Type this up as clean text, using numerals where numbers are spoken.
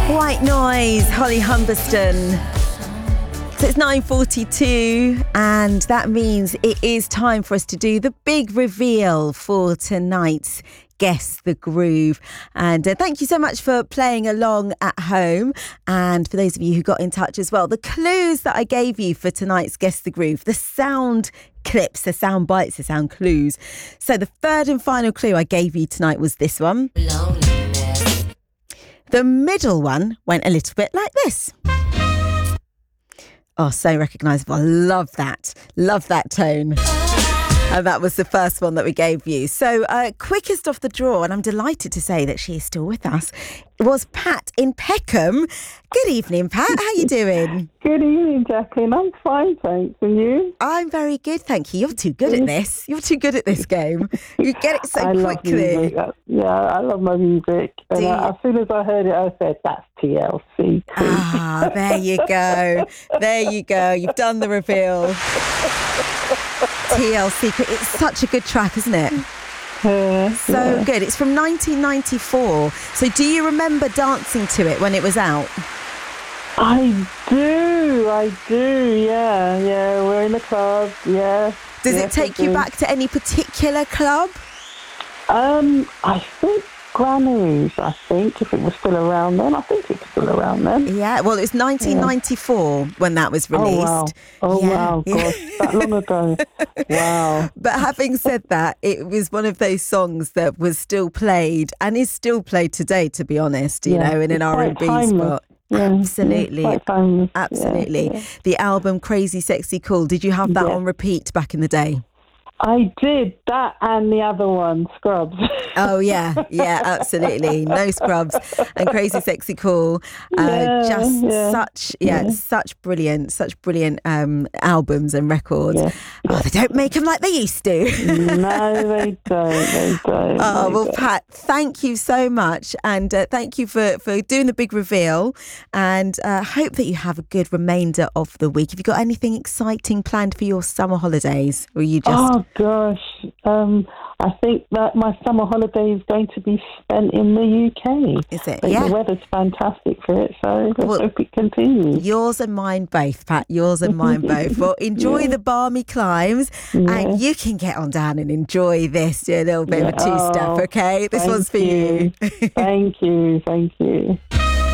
White Noise, Holly Humberston. So it's 9:42 and that means it is time for us to do the big reveal for tonight's Guess the Groove. And thank you so much for playing along at home. And for those of you who got in touch as well, the clues that I gave you for tonight's Guess the Groove, the sound clips, the sound bites, the sound clues. So the third and final clue I gave you tonight was this one. The middle one went a little bit like this. Oh, so recognisable. I love that. Love that tone. And that was the first one that we gave you. So quickest off the draw, and I'm delighted to say that she is still with us, was Pat in Peckham. Good evening, Pat. How you doing? Good evening, Jacqueline. I'm fine, thanks. And you? I'm very good, thank you. You're too good at this. You're too good at this game. You get it so quickly. I love my music. And as soon as I heard it, I said, that's TLC. Ah, there you go. There you go. You've done the reveal. TLC. It's such a good track, isn't it? So good. It's from 1994. So do you remember dancing to it when it was out? I do, yeah. We're in the club, yeah. Does it take you back to any particular club? I think Granny's, if it was still around then. I think it was still around then. Yeah, well, it was 1994 when that was released. Wow, gosh, that long ago. Wow. But having said that, it was one of those songs that was still played and is still played today, to be honest, you know, in an R&B spot. Yeah, absolutely. Absolutely. Yeah. The album Crazy Sexy Cool, did you have that on repeat back in the day? I did, that and the other one, Scrubs. Oh, yeah, absolutely. No Scrubs and Crazy Sexy Cool. Such brilliant albums and records. Yeah. Oh, they don't make them like they used to. No, they don't. Oh, well, Pat, thank you so much. And thank you for doing the big reveal. And hope that you have a good remainder of the week. Have you got anything exciting planned for your summer holidays? Or are you just... Oh, gosh. I think that my summer holiday is going to be spent in the UK. Is it? The weather's fantastic for it, so let's hope it continues. Yours and mine both, Pat. Yours and mine both. Well, enjoy the balmy climbs, and you can get on down and enjoy this. Do a little bit of a two-step, okay? This one's for you. Thank you.